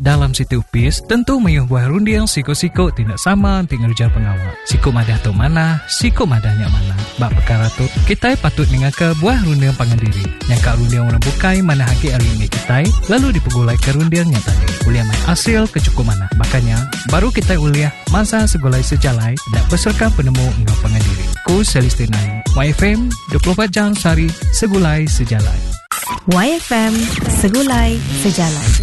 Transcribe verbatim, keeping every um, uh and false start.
Dalam situ upis, tentu mayuh buah rundiang siko-siko tidak sama dengan ujar pengawal. Siko madah tu mana, siko madahnya mana. Bak perkara tu, kita patut mengaka buah rundiang pangandiri. Yang kak rundiang orang bukai mana haki hari ini kita, lalu dipegulai ke rundiangnya tadi. Uliah mai hasil kecukup mana. Makanya, baru kita uliah masa segulai sejalai dan beserta penemu engkau pangandiri. Ku Celestinai, Y F M dua puluh empat jam sehari, segulai sejalai. Y F M, segulai sejalan.